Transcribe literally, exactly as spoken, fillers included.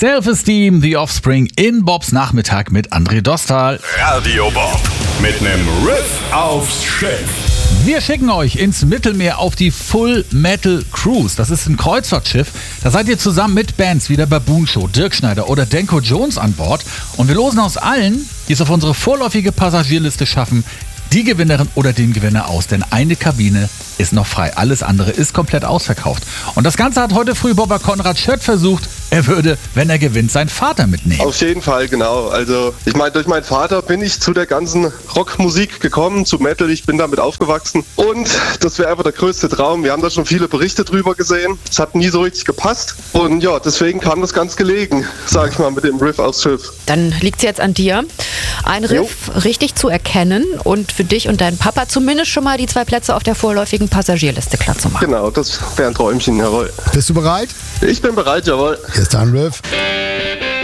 Self-Esteem, The Offspring in Bobs Nachmittag mit André Dostal. Radio Bob mit nem Riff aufs Schiff. Wir schicken euch ins Mittelmeer auf die Full Metal Cruise. Das ist ein Kreuzfahrtschiff. Da seid ihr zusammen mit Bands wie der Baboon Show, Dirk Schneider oder Denko Jones an Bord. Und wir losen aus allen, die es auf unsere vorläufige Passagierliste schaffen, die Gewinnerin oder den Gewinner aus. Denn eine Kabine ist noch frei. Alles andere ist komplett ausverkauft. Und das Ganze hat heute früh Bobber Konrad Schött versucht. Er würde, wenn er gewinnt, seinen Vater mitnehmen. Auf jeden Fall, genau. Also ich meine, durch meinen Vater bin ich zu der ganzen Rockmusik gekommen, zu Metal. Ich bin damit aufgewachsen. Und das wäre einfach der größte Traum. Wir haben da schon viele Berichte drüber gesehen. Es hat nie so richtig gepasst. Und ja, deswegen kam das ganz gelegen, sag ich mal, mit dem Riff aufs Schiff. Dann liegt es jetzt an dir, ein Riff jo. richtig zu erkennen und für dich und deinen Papa zumindest schon mal die zwei Plätze auf der vorläufigen Passagierliste klar zu machen. Genau, das wäre ein Träumchen, jawohl. Bist du bereit? Ich bin bereit, jawohl. Hier ist dein Riff.